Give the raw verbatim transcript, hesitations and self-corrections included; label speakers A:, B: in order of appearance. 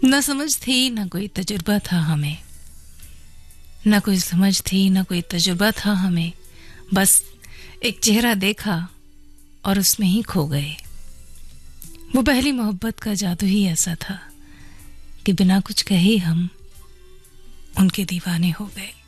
A: न समझ थी न कोई तजुर्बा था हमें, न कोई समझ थी न कोई तजुर्बा था हमें, बस एक चेहरा देखा और उसमें ही खो गए। वो पहली मोहब्बत का जादू ही ऐसा था कि बिना कुछ कहे हम उनके दीवाने हो गए।